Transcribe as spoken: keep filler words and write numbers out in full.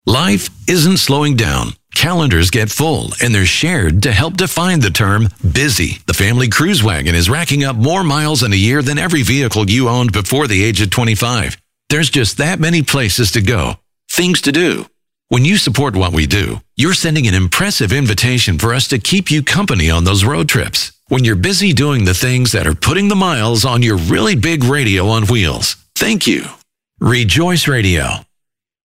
Life isn't slowing down. Calendars get full, and they're shared to help define the term busy. The family cruise wagon is racking up more miles in a year than every vehicle you owned before the age of twenty-five. There's just that many places to go, things to do. When you support what we do, you're sending an impressive invitation for us to keep you company on those road trips. When you're busy doing the things that are putting the miles on your really big radio on wheels. Thank you. Rejoice Radio.